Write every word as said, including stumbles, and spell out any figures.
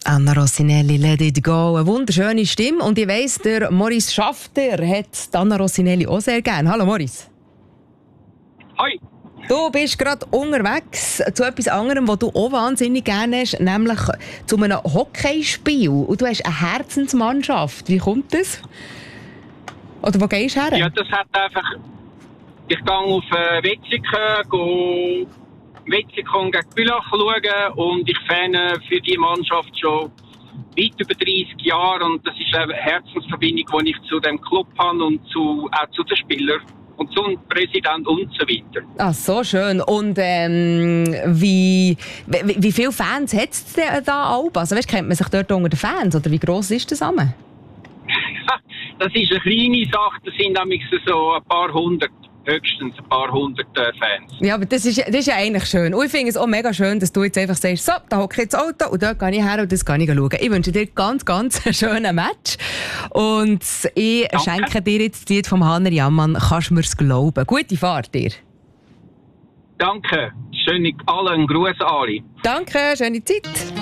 Anna Rossinelli, Let It Go. Eine wunderschöne Stimme. Und ich weiss, der Maurice Schafter hat Anna Rossinelli auch sehr gerne. Hallo Maurice. Hoi. Du bist gerade unterwegs zu etwas anderem, was du auch wahnsinnig gerne hast, nämlich zu einem Hockeyspiel. Und du hast eine Herzensmannschaft. Wie kommt das? Oder wo gehst du her? Ja, das hat einfach... Ich gehe auf äh, Wetzikon, gehe Wetzikon gegen Bülach schauen und ich fahre für die Mannschaft schon weit über dreißig Jahre und das ist eine Herzensverbindung, die ich zu dem Club habe und zu, auch zu den Spielern und zum Präsident und so weiter. Ah, so schön. Und ähm, wie, wie, wie viele Fans hat es denn da auch? Also weißt, kennt man sich dort unter den Fans oder wie gross ist das zusammen? Das ist eine kleine Sache, das sind nämlich so ein paar hundert. Höchstens ein paar hundert äh, Fans. Ja, aber das ist, das ist ja eigentlich schön. Und ich finde es auch mega schön, dass du jetzt einfach sagst, so, da hocke ich ins Auto und dort gehe ich her und das kann ich schauen. Ich wünsche dir ganz, ganz einen schönen Match. Und ich Danke. Schenke dir jetzt das Lied vom Hanner Jammann, «Kannst mir's glauben». Gute Fahrt dir. Danke. Schöne, allen einen Gruß an alle. Danke, schöne Zeit.